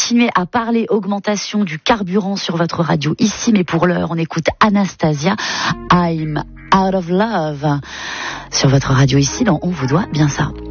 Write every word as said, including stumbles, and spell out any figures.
continuer à parler augmentation du carburant sur votre radio ici, mais pour l'heure, on écoute Anastasia, I'm Out of Love, sur votre radio ici, dans On vous doit bien ça.